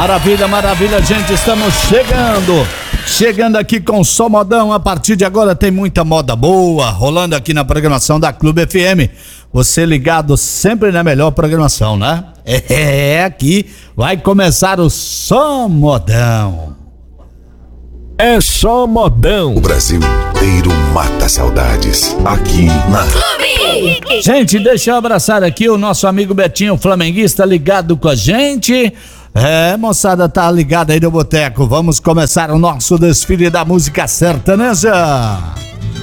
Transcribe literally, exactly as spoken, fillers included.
Maravilha, maravilha, gente, estamos chegando, chegando aqui com o Som Modão. A partir de agora tem muita moda boa rolando aqui na programação da Clube F M. Você ligado sempre na melhor programação, né? É, aqui vai começar o Som Modão. É só modão. O Brasil inteiro mata saudades aqui na Clube. Gente, deixa eu abraçar aqui o nosso amigo Betinho, flamenguista, ligado com a gente. É, moçada, tá ligada aí no boteco. Vamos começar o nosso desfile da música sertaneja.